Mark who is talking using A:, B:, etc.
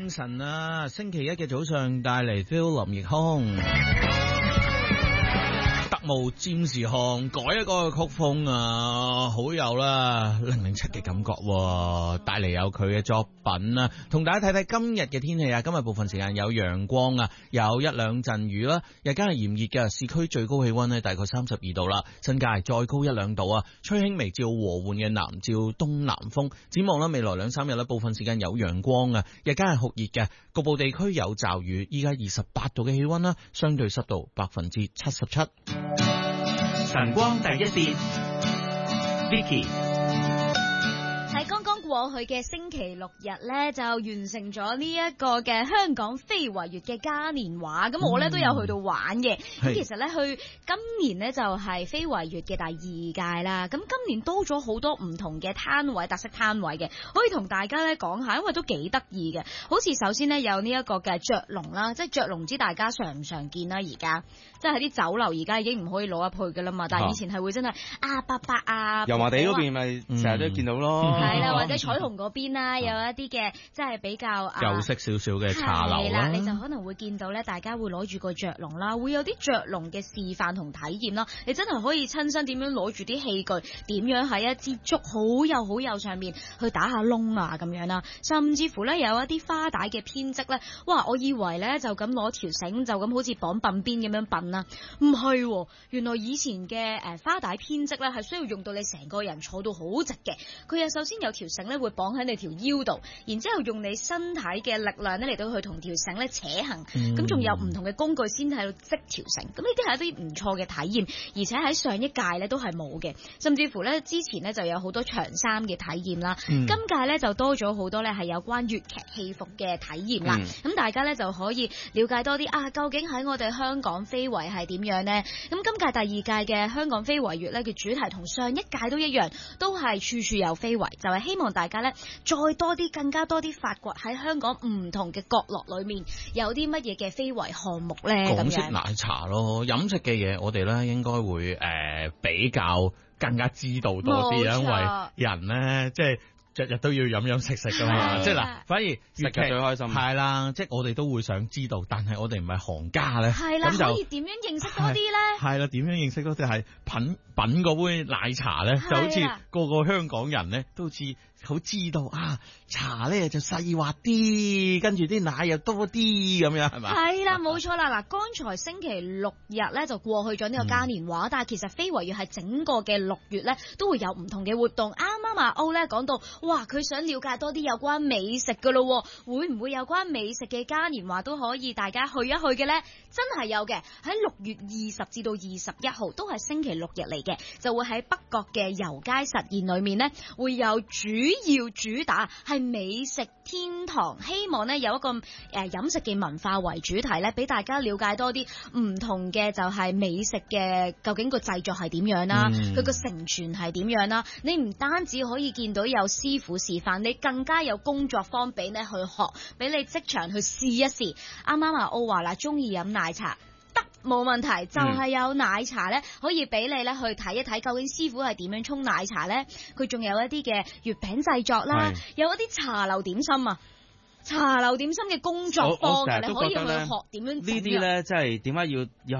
A: 精神啊！星期一嘅早上帶嚟 Phil 林奕匡。特務占士漢改一個曲風啊，好有啦007嘅感覺，帶嚟有佢嘅作品啊。同大家睇睇今日嘅天氣啊，今日部分時間有陽光啊，有一兩陣雨啦，日間係炎熱嘅，市區最高氣溫呢大概32度啦，新界再高一兩度啊，吹輕微至和緩嘅南至東南風。展望啦，未來2-3日呢，部分時間有陽光啊，日間係酷熱嘅，局部地區有驟雨。依家28度嘅氣溫啦，相對濕度77%。
B: 晨光第一線 Vicky
C: 喺剛剛過去嘅星期六日呢，就完成咗呢一個嘅香港非遺月嘅嘉年華。咁我呢都有去到玩嘅。咁其實呢，去今年呢就係非遺月嘅第2屆啦。咁今年多咗好多唔同嘅攤位，特色攤位嘅，可以同大家呢講下，因為都幾得意嘅。好似首先呢，有呢一個嘅雀龍啦，即係雀龍，唔知大家常唔常見啦？而家即係喺啲酒樓，而家已經唔可以攞入去噶啦嘛。但係以前係會真係伯伯啊，
D: 油麻地嗰邊咪成日都見到咯。
C: 係啦，或者彩虹嗰邊啦，有一啲嘅即係比較
A: 舊式少少嘅茶樓啦，
C: 你就可能會見到咧，大家會攞住個雀籠啦，會有啲雀籠嘅示範同體驗啦。你真係可以親身點樣攞住啲器具，點樣喺一支竹好幼上面去打下窿啊咁樣啦。甚至乎咧有一啲花帶嘅編織咧，哇！我以為咧就咁攞條繩就咁好似綁鬢邊咁樣鬢啦，唔係，原來以前嘅花帶編織咧係需要用到你成個人坐到好直嘅。佢又首先有條繩咧會綁喺你條腰度，然之後用你身體嘅力量咧嚟到去同條繩咧扯行，咁仲有唔同嘅工具先喺度織條繩，咁呢啲係一啲唔錯嘅體驗，而且喺上一屆咧都係冇嘅，甚至乎咧之前咧就有好多長衫嘅體驗啦，今屆咧就多咗好多咧係有關粵劇戲服嘅體驗啦，咁大家咧就可以了解多啲究竟喺我哋香港非遺係點樣呢？咁今屆第2屆嘅香港非遺月咧嘅主題同上一屆都一樣，都係處處有非遺，就係希望大家咧再多啲更加多啲發掘喺香港唔同嘅角落裏面有啲乜嘢嘅非遺項目咧。
A: 港式奶茶咯，飲食嘅嘢我哋咧應該會比較更加知道多啲，因為人咧即係日日都要飲食噶嘛，即係嗱，反而食嘅最開心係啦，即係我哋都會想知道，但係我哋唔係行家咧，
C: 係啦，可以點樣認識多啲咧？係
A: 啦，點樣認識多啲？係品嗰杯奶茶咧，就好似個個香港人咧都好似好知道茶咧就細滑啲，跟住啲奶又多啲咁樣，係咪？係
C: 啦，冇錯啦。嗱，剛才星期6日咧就過去咗呢個嘉年華，但係其實非遺月係整個嘅6月咧都會有唔同嘅活動。啱啱阿歐咧講到，哇，佢想了解多啲有關美食噶咯，會唔會有關美食嘅嘉年華都可以大家去一去嘅咧？真係有嘅，喺6月20至到21號都係星期6日嚟嘅，就會喺北角嘅油街實驗裏面呢，會有主打係美食天堂，希望呢有一個飲食嘅文化為主題呢，俾大家了解多啲唔同嘅就係美食嘅究竟個製作係點樣啦，佢個承傳係點樣啦。你唔單止可以見到有師傅示範，你更加有工作坊俾你去學，俾你即場去試一試。啱啱阿歐話啦，中意飲奶茶得冇問題，就係有奶茶咧，可以俾你咧去睇一睇究竟師傅係點樣沖奶茶咧。佢仲有一啲嘅月餅製作啦，有一啲茶樓點心茶樓點心嘅工作坊，你可以去學點樣整。
D: 呢啲咧，即係點解要